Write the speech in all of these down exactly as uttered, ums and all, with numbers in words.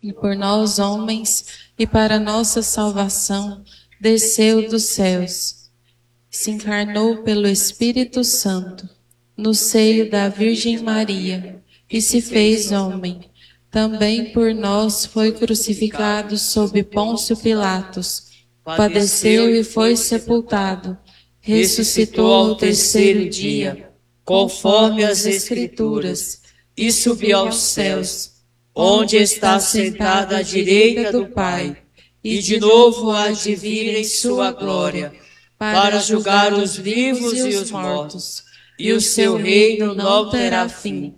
e por nós, homens, e para nossa salvação, desceu dos céus. Se encarnou pelo Espírito Santo, no seio da Virgem Maria, e se fez homem. Também por nós foi crucificado sob Pôncio Pilatos, padeceu e foi sepultado, ressuscitou ao terceiro dia, conforme as Escrituras, e subiu aos céus, onde está sentado à direita do Pai, e de novo há de vir em sua glória, para julgar os vivos e os mortos, e o seu reino não terá fim.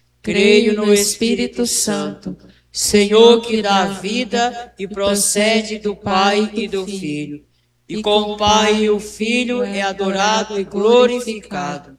Creio no Espírito Santo, Senhor que dá vida e procede do Pai e do Filho, e com o Pai e o Filho é adorado e glorificado.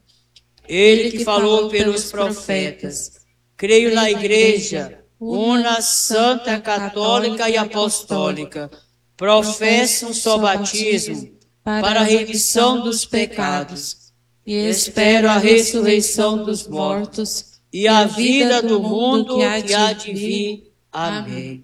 Ele que falou pelos profetas. Creio na Igreja, una, santa, católica e apostólica. Professo um só batismo para a remissão dos pecados. E espero a ressurreição dos mortos e a vida do mundo que há de vir. Amém.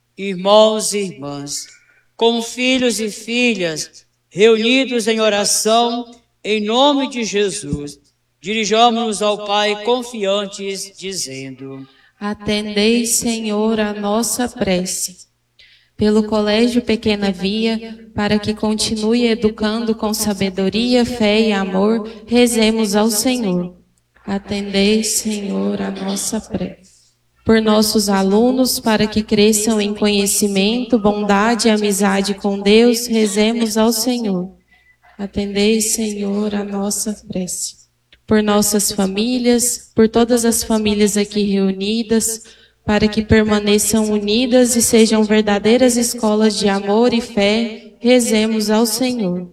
Irmãos e irmãs, como filhos e filhas, reunidos em oração, em nome de Jesus, dirijamos-nos ao Pai confiantes, dizendo: atendei, Senhor, a nossa prece. Pelo Colégio Pequena Via, para que continue educando com sabedoria, fé e amor, rezemos ao Senhor. Atendei, Senhor, a nossa prece. Por nossos alunos, para que cresçam em conhecimento, bondade e amizade com Deus, rezemos ao Senhor. Atendei, Senhor, a nossa prece. Por nossas famílias, por todas as famílias aqui reunidas, para que permaneçam unidas e sejam verdadeiras escolas de amor e fé, rezemos ao Senhor.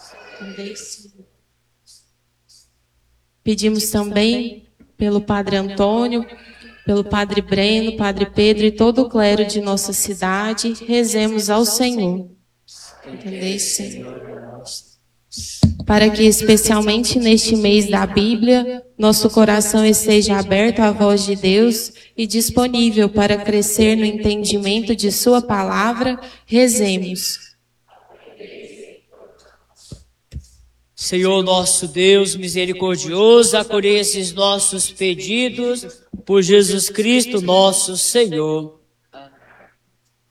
Pedimos também pelo Padre Antônio, pelo Padre Breno, Padre Pedro e todo o clero de nossa cidade, rezemos ao Senhor. Entendei, Senhor. Para que, especialmente neste mês da Bíblia, nosso coração esteja aberto à voz de Deus e disponível para crescer no entendimento de sua palavra, rezemos. Senhor nosso Deus misericordioso, acolhe esses nossos pedidos por Jesus Cristo nosso Senhor.